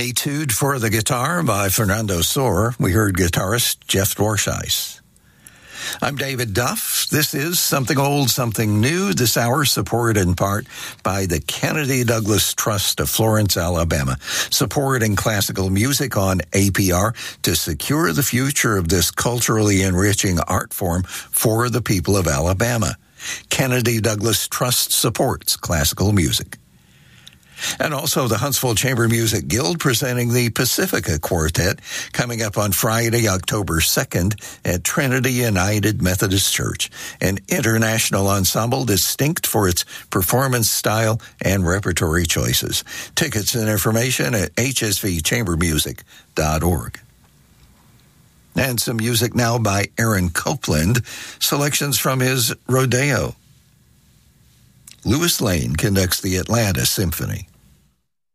Etude for the Guitar by Fernando Sor. We heard guitarist Jeff Dwarshuis. I'm David Duff. This is Something Old, Something New. This hour supported in part by the Kennedy Douglas Trust of Florence, Alabama, supporting classical music on APR to secure the future of this culturally enriching art form for the people of Alabama. Kennedy Douglas Trust supports classical music. And also the Huntsville Chamber Music Guild presenting the Pacifica Quartet coming up on Friday, October 2nd at Trinity United Methodist Church, an international ensemble distinct for its performance style and repertory choices. Tickets and information at hsvchambermusic.org. And some music now by Aaron Copland, selections from his Rodeo. Louis Lane conducts the Atlanta Symphony.